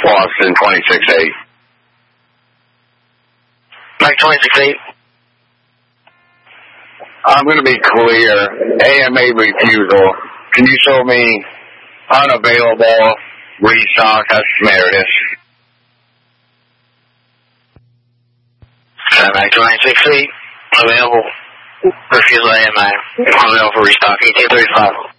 Boston 26-8. Mike 26-8. I'm going to be clear. AMA refusal. Can you show me unavailable restock? That's Meredith. Mike 26-8. Available. Refusal AMA. Available for restock. 1835.